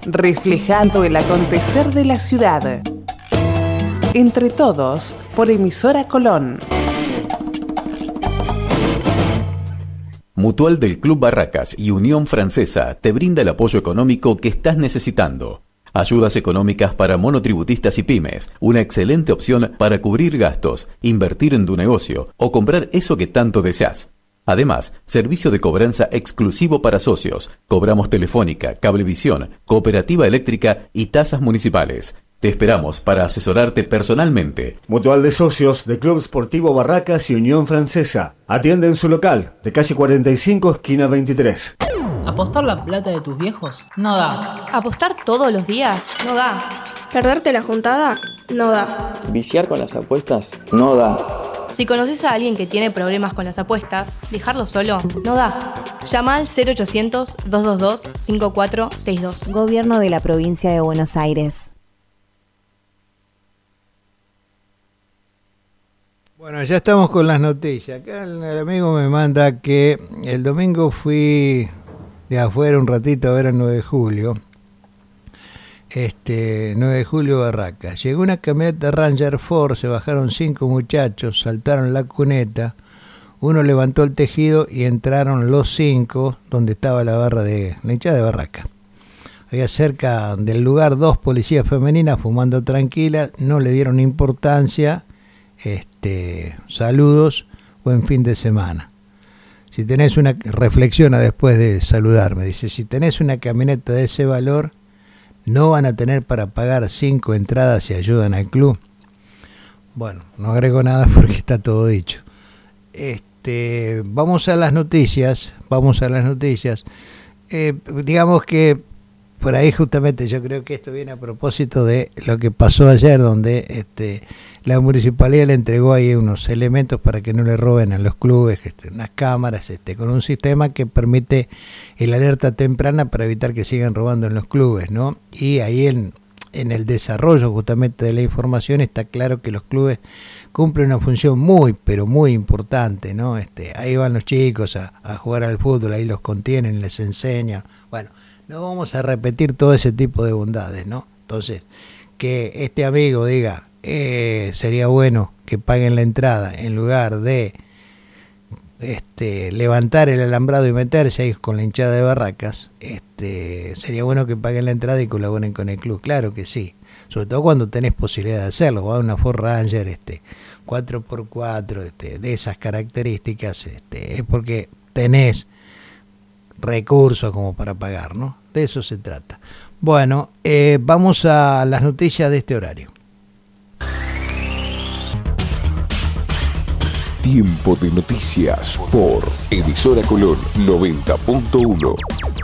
reflejando el acontecer de la ciudad. Entre todos, por Emisora Colón. Mutual del Club Barracas y Unión Francesa te brinda el apoyo económico que estás necesitando. Ayudas económicas para monotributistas y pymes, una excelente opción para cubrir gastos, invertir en tu negocio o comprar eso que tanto deseas. Además, servicio de cobranza exclusivo para socios. Cobramos telefónica, cablevisión, cooperativa eléctrica y tasas municipales. Te esperamos para asesorarte personalmente. Mutual de Socios de Club Sportivo Barracas y Unión Francesa. Atiende en su local, de calle 45, esquina 23. ¿Apostar la plata de tus viejos? No da. ¿Apostar todos los días? No da. ¿Perderte la juntada? No da. ¿Viciar con las apuestas? No da. Si conoces a alguien que tiene problemas con las apuestas, dejarlo solo no da. Llama al 0800-222-5462. Gobierno de la Provincia de Buenos Aires. Bueno, ya estamos con las noticias. Acá el amigo me manda que el domingo fui de afuera un ratito a ver el 9 de julio. 9 de julio Barracas. Llegó una camioneta Ranger Ford, se bajaron 5 muchachos, saltaron la cuneta, uno levantó el tejido y entraron los 5 donde estaba la barra de la hinchada de Barracas. Había cerca del lugar 2 policías femeninas fumando tranquilas, no le dieron importancia. Saludos, buen fin de semana. Si tenés una, reflexiona después de saludarme, dice, si tenés una camioneta de ese valor, no van a tener para pagar 5 entradas si ayudan al club. Bueno, no agrego nada porque está todo dicho. Vamos a las noticias. Digamos que por ahí justamente yo creo que esto viene a propósito de lo que pasó ayer, donde la municipalidad le entregó ahí unos elementos para que no le roben a los clubes, unas cámaras, con un sistema que permite el alerta temprana para evitar que sigan robando en los clubes, ¿no? Y ahí en el desarrollo justamente de la información está claro que los clubes cumplen una función muy, pero muy importante, ¿no? Ahí van los chicos a jugar al fútbol, ahí los contienen, les enseñan, bueno. No vamos a repetir todo ese tipo de bondades, ¿no? Entonces, que este amigo diga, sería bueno que paguen la entrada en lugar de levantar el alambrado y meterse ahí con la hinchada de Barracas, sería bueno que paguen la entrada y colaboren con el club, claro que sí. Sobre todo cuando tenés posibilidad de hacerlo, va una Ford Ranger 4x4 de esas características, es porque tenés recursos como para pagar, ¿no? De eso se trata. Bueno, vamos a las noticias de este horario. Tiempo de noticias por Emisora Colón 90.1.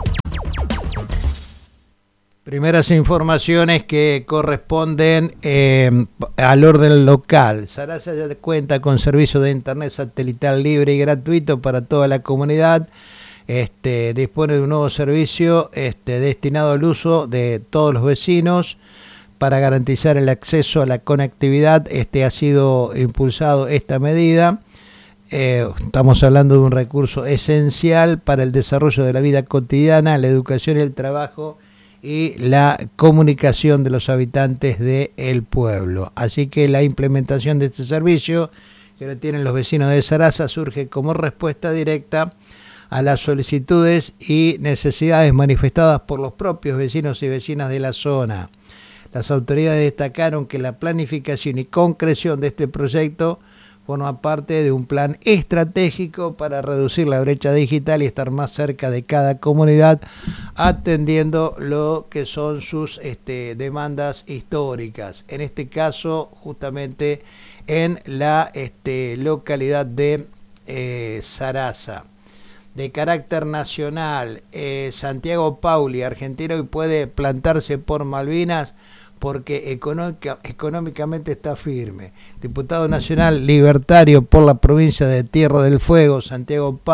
Primeras informaciones que corresponden al orden local. Sarasa ya cuenta con servicio de internet satelital libre y gratuito para toda la comunidad. Dispone de un nuevo servicio destinado al uso de todos los vecinos para garantizar el acceso a la conectividad. Ha sido impulsado esta medida. Estamos hablando de un recurso esencial para el desarrollo de la vida cotidiana, la educación y el trabajo y la comunicación de los habitantes del pueblo. Así que la implementación de este servicio que ahora tienen los vecinos de Sarasa surge como respuesta directa a las solicitudes y necesidades manifestadas por los propios vecinos y vecinas de la zona. Las autoridades destacaron que la planificación y concreción de este proyecto forma parte de un plan estratégico para reducir la brecha digital y estar más cerca de cada comunidad, atendiendo lo que son sus demandas históricas. En este caso, justamente en la localidad de Sarasa. De carácter nacional, Santiago Pauli, argentino, y puede plantarse por Malvinas porque económicamente está firme. Diputado nacional libertario por la provincia de Tierra del Fuego, Santiago Pauli.